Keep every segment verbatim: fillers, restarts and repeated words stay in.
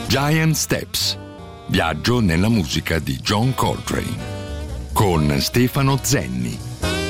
Giant Steps, viaggio nella musica di John Coltrane, con Stefano Zenni.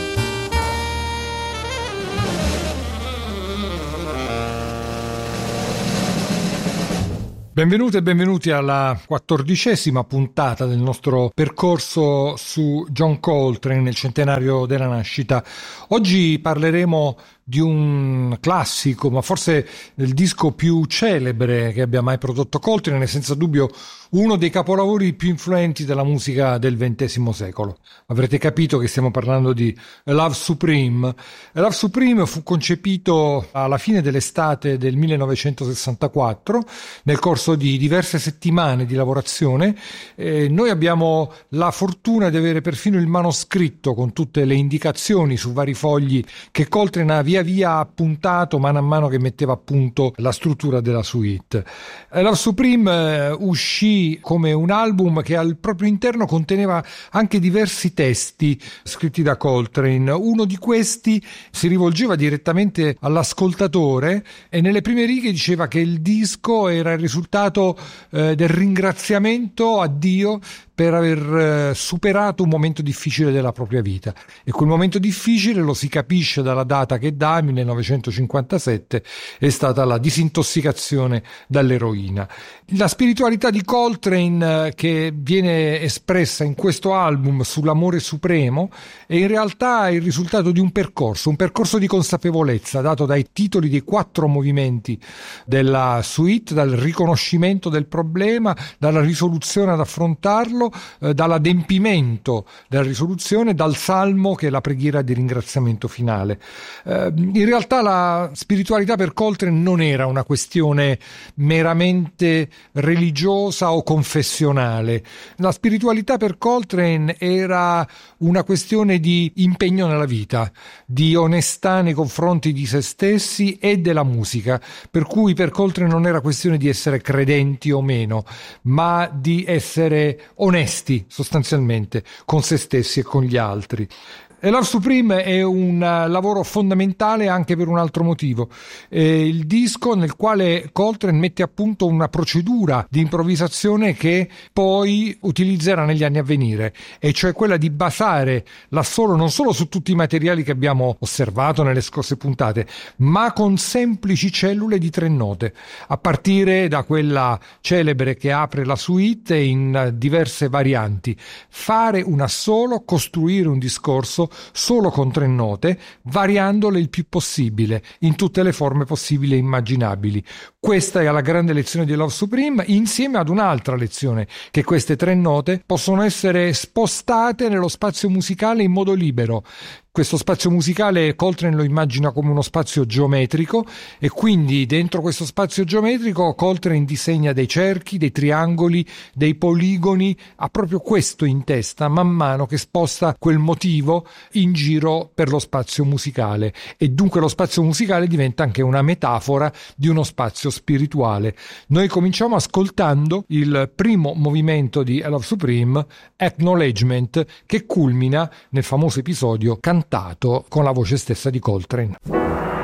Benvenute e benvenuti alla quattordicesima puntata del nostro percorso su John Coltrane nel centenario della nascita. Oggi parleremo di un classico, ma forse il disco più celebre che abbia mai prodotto Coltrane, è senza dubbio uno dei capolavori più influenti della musica del ventesimo secolo. Avrete capito che stiamo parlando di A Love Supreme. A Love Supreme fu concepito alla fine dell'estate del millenovecentosessantaquattro, nel corso di diverse settimane di lavorazione. Eh, noi abbiamo la fortuna di avere perfino il manoscritto con tutte le indicazioni su vari fogli che Coltrane ha via via appuntato mano a mano che metteva a punto la struttura della suite. Love Supreme eh, uscì come un album che al proprio interno conteneva anche diversi testi scritti da Coltrane. Uno di questi si rivolgeva direttamente all'ascoltatore e nelle prime righe diceva che il disco era il risultato eh, del ringraziamento a Dio per aver eh, superato un momento difficile della propria vita, e quel momento difficile lo si capisce dalla data che dà, millenovecentocinquantasette, è stata la disintossicazione dall'eroina. La spiritualità di Coltrane eh, che viene espressa in questo album sull'amore supremo è in realtà il risultato di un percorso, un percorso di consapevolezza dato dai titoli dei quattro movimenti della suite, dal riconoscimento del problema, dalla risoluzione ad affrontarlo, Eh, dall'adempimento della risoluzione, dal salmo che è la preghiera di ringraziamento finale. Eh, in realtà la spiritualità per Coltrane non era una questione meramente religiosa o confessionale. La spiritualità per Coltrane era una questione di impegno nella vita, di onestà nei confronti di se stessi e della musica, per cui per Coltrane non era questione di essere credenti o meno, ma di essere onesti sostanzialmente con se stessi e con gli altri. A Love Supreme è un lavoro fondamentale anche per un altro motivo. È il disco nel quale Coltrane mette a punto una procedura di improvvisazione che poi utilizzerà negli anni a venire, e cioè quella di basare l'assolo non solo su tutti i materiali che abbiamo osservato nelle scorse puntate, ma con semplici cellule di tre note, a partire da quella celebre che apre la suite in diverse varianti. Fare un assolo, costruire un discorso solo con tre note, variandole il più possibile in tutte le forme possibili e immaginabili. Questa è la grande lezione di Love Supreme, insieme ad un'altra lezione, che queste tre note possono essere spostate nello spazio musicale in modo libero. Questo spazio musicale Coltrane lo immagina come uno spazio geometrico, e quindi dentro questo spazio geometrico Coltrane disegna dei cerchi, dei triangoli, dei poligoni, ha proprio questo in testa man mano che sposta quel motivo in giro per lo spazio musicale, e dunque lo spazio musicale diventa anche una metafora di uno spazio spirituale. Noi cominciamo ascoltando il primo movimento di A Love Supreme, Acknowledgement, che culmina nel famoso episodio cantato con la voce stessa di Coltrane.